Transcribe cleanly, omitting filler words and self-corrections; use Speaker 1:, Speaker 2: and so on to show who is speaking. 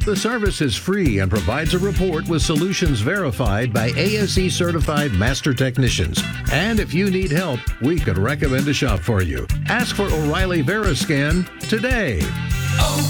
Speaker 1: The service is free and provides a report with solutions verified by ASE certified master technicians. And if you need help, we could recommend a shop for you. Ask for O'Reilly Veriscan today.